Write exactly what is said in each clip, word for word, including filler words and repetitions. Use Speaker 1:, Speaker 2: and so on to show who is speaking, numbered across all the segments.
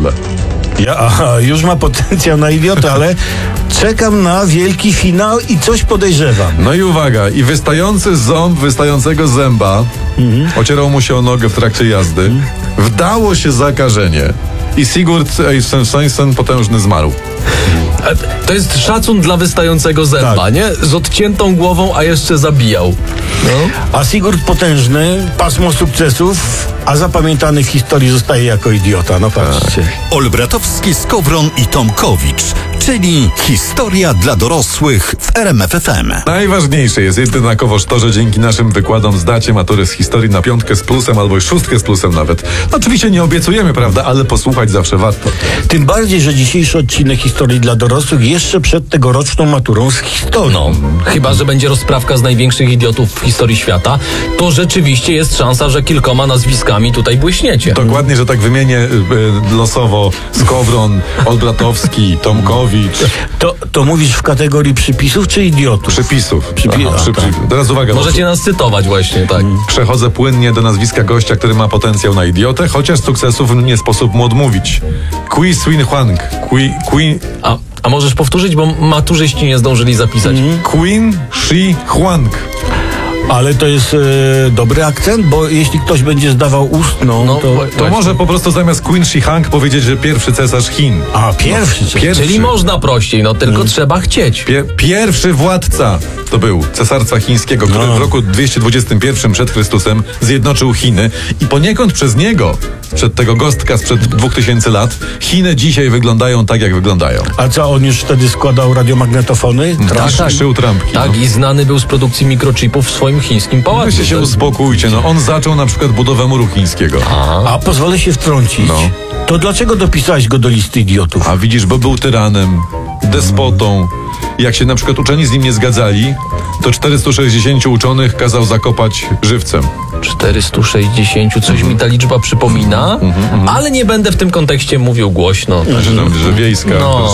Speaker 1: zęba.
Speaker 2: Ja, aha, już ma potencjał na idiota, ale czekam na wielki finał i coś podejrzewam.
Speaker 1: No i uwaga, i wystający ząb wystającego zęba mhm. ocierał mu się o nogę w trakcie jazdy. Mhm. Wdało się zakażenie i Sigurd Eysteinsson potężny zmarł.
Speaker 3: To jest szacun dla wystającego zęba, tak. nie? Z odciętą głową, a jeszcze zabijał. No.
Speaker 2: A Sigurd potężny, pasmo sukcesów, a zapamiętany w historii zostaje jako idiota. No patrzcie.
Speaker 4: Olbratowski, Skowron i Tomkowicz, czyli historia dla dorosłych w R M F F M.
Speaker 1: Najważniejsze jest jednakowoż to, że dzięki naszym wykładom zdacie maturę z historii na piątkę z plusem albo szóstkę z plusem nawet. No, oczywiście nie obiecujemy, prawda, ale posłuchać zawsze warto.
Speaker 2: Tym bardziej, że dzisiejszy odcinek historii dla dorosłych jeszcze przed tegoroczną maturą z historii.
Speaker 3: No, chyba że będzie rozprawka z największych idiotów w historii świata, to rzeczywiście jest szansa, że kilkoma nazwiskami tutaj błyśniecie.
Speaker 1: Dokładnie, że tak wymienię y, y, losowo Skowron, Olbratowski, Tomkowicz.
Speaker 2: To, to mówisz w kategorii przypisów czy idiotów?
Speaker 1: Przypisów.
Speaker 2: Przypi-
Speaker 1: Aha, przypi-
Speaker 2: tak.
Speaker 1: Teraz uwaga.
Speaker 3: Możecie nas cytować właśnie, tak.
Speaker 1: Przechodzę płynnie do nazwiska gościa, który ma potencjał na idiotę, chociaż sukcesów nie sposób mu odmówić. Kui Swin Huang. Kui, Kui...
Speaker 3: A, a możesz powtórzyć, bo maturzyści nie zdążyli zapisać.
Speaker 2: Mhm.
Speaker 1: Queen Shi Huang.
Speaker 2: Ale to jest e, dobry akcent, bo jeśli ktoś będzie zdawał ustną,
Speaker 3: No,
Speaker 2: to...
Speaker 1: To może po prostu zamiast Queen Shi Huang powiedzieć, że pierwszy cesarz Chin.
Speaker 2: A, pierwszy.
Speaker 1: No, pierwszy.
Speaker 3: Czyli można prościej, no tylko hmm. trzeba chcieć.
Speaker 1: Pie- pierwszy władca to był cesarstwa chińskiego, który
Speaker 2: no.
Speaker 1: w roku dwieście dwudziestym pierwszym przed Chrystusem zjednoczył Chiny i poniekąd przez niego, przed tego gostka sprzed dwóch tysięcy lat, Chiny dzisiaj wyglądają tak, jak wyglądają.
Speaker 2: A co, on już wtedy składał radiomagnetofony?
Speaker 1: Tak, tak. Szył trampki.
Speaker 3: Tak,
Speaker 1: no.
Speaker 3: i znany był z produkcji mikrochipów w swoim chińskim pałacu.
Speaker 1: Weźcie się uspokójcie, no on zaczął na przykład budowę muru chińskiego.
Speaker 2: A, A pozwolę się wtrącić.
Speaker 1: No.
Speaker 2: To dlaczego dopisałeś go do listy idiotów?
Speaker 1: A widzisz, bo był tyranem, despotą. Jak się na przykład uczeni z nim nie zgadzali, to czterystu sześćdziesięciu uczonych kazał zakopać żywcem.
Speaker 3: czterystu sześćdziesięciu, coś mi ta liczba przypomina, ale nie będę w tym kontekście mówił głośno.
Speaker 1: Że tam, że wiejska.
Speaker 3: No.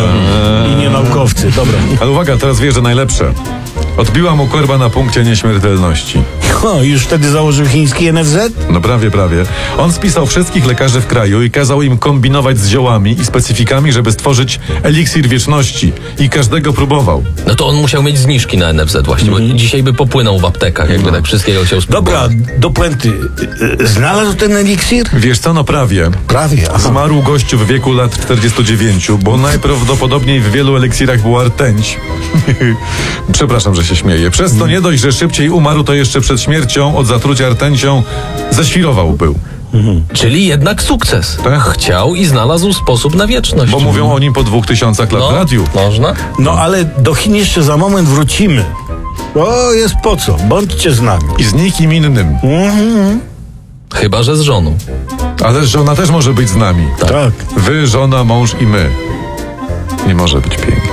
Speaker 2: I nie naukowcy, dobra.
Speaker 1: Ale uwaga, teraz wie, że najlepsze. Odbiła mu korba na punkcie nieśmiertelności.
Speaker 2: O, już wtedy założył chiński N F Z?
Speaker 1: No prawie, prawie. On spisał wszystkich lekarzy w kraju i kazał im kombinować z ziołami i specyfikami, żeby stworzyć eliksir wieczności. I każdego próbował.
Speaker 3: No to on musiał mieć zniżki na N F Z właśnie, bo dzisiaj by popłynął w aptekach, jakby tak wszystkiego chciał spróbować.
Speaker 2: Dobra, do puenty. Znalazł ten eliksir?
Speaker 1: Wiesz co, no prawie.
Speaker 2: Prawie, aha.
Speaker 1: Zmarł gościu w wieku lat czterdziestu dziewięciu, bo najprawdopodobniej w wielu eliksirach była rtęć. Przepraszam, że się śmieję. Przez to nie dość, że szybciej umarł, to jeszcze przed śmiercią od zatrucia rtęcią ześwirował był.
Speaker 3: Mhm. Czyli jednak sukces.
Speaker 1: Tak?
Speaker 3: Chciał i znalazł sposób na wieczność.
Speaker 1: Bo mówią o nim po dwóch tysiącach lat
Speaker 3: no,
Speaker 1: w radiu.
Speaker 3: Można?
Speaker 2: No ale do Chin jeszcze za moment wrócimy. O, jest po co? Bądźcie z nami.
Speaker 1: I z nikim innym.
Speaker 2: Mhm.
Speaker 3: Chyba że z żoną.
Speaker 1: Ale żona też może być z nami.
Speaker 2: Tak.
Speaker 1: Wy, żona, mąż i my. Nie może być piękniej.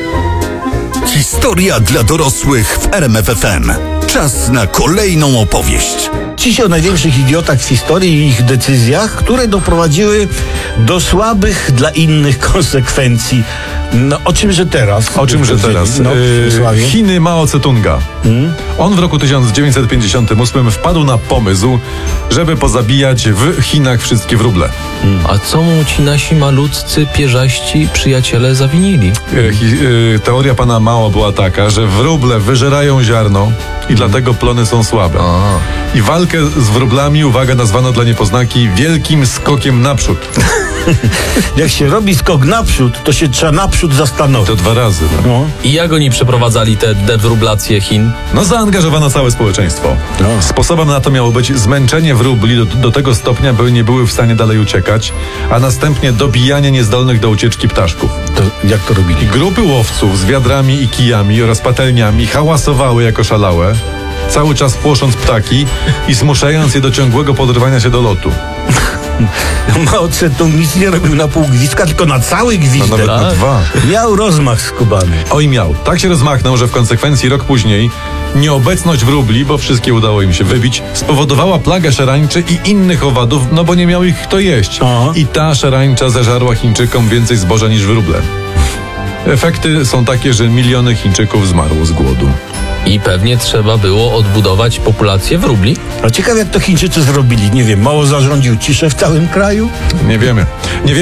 Speaker 4: Historia dla dorosłych w R M F F M. Czas na kolejną opowieść.
Speaker 2: Dziś o największych idiotach w historii i ich decyzjach, które doprowadziły do słabych dla innych konsekwencji. No, o czymże teraz?
Speaker 1: O czymże teraz?
Speaker 2: No,
Speaker 1: yy, Chiny Mao Tse-tunga. Hmm? On w roku tysiąc dziewięćset pięćdziesiątym ósmym wpadł na pomysł, żeby pozabijać w Chinach wszystkie wróble.
Speaker 3: Hmm. A co mu ci nasi malutcy, pierzaści przyjaciele zawinili?
Speaker 1: Yy, yy, teoria pana Mao była taka, że wróble wyżerają ziarno i dlatego plony są słabe.
Speaker 3: A.
Speaker 1: I walkę z wróblami, uwaga, nazwano dla niepoznaki wielkim skokiem naprzód.
Speaker 2: Jak się robi skok naprzód, to się trzeba naprzód zastanowić.
Speaker 1: To dwa razy. Tak?
Speaker 2: No.
Speaker 3: I jak oni przeprowadzali te dewróblacje Chin?
Speaker 1: No zaangażowano całe społeczeństwo.
Speaker 2: No.
Speaker 1: Sposobem na to miało być zmęczenie wróbli do, do tego stopnia, by nie były w stanie dalej uciekać, a następnie dobijanie niezdolnych do ucieczki ptaszków.
Speaker 2: To jak to robili?
Speaker 1: Grupy łowców z wiadrami i kijami oraz patelniami hałasowały jako szalałe, cały czas płosząc ptaki i zmuszając je do ciągłego podrywania się do lotu.
Speaker 2: Mao Tse-tung nic nie robił na pół gwizdka, tylko na cały
Speaker 1: No
Speaker 2: gwizdek.
Speaker 1: nawet na dwa.
Speaker 2: Miał rozmach skubany.
Speaker 1: Oj miał. Tak się rozmachnął, że w konsekwencji rok później nieobecność wróbli, bo wszystkie udało im się wybić, spowodowała plagę szarańczy i innych owadów, no bo nie miał ich kto jeść.
Speaker 2: Aha.
Speaker 1: I ta szarańcza zeżarła Chińczykom więcej zboża niż wróble. Efekty są takie, że miliony Chińczyków zmarło z głodu.
Speaker 3: I pewnie trzeba było odbudować populację wróbli.
Speaker 2: A ciekawe jak to Chińczycy zrobili. Nie wiem, Mao zarządził ciszę w całym kraju?
Speaker 1: Nie wiemy. Nie wiemy.